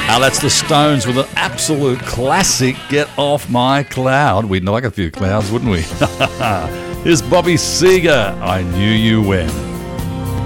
That's the Stones with an absolute classic, Get Off My Cloud. We'd like a few clouds, wouldn't we? Here's Bobby Seger, I Knew You When.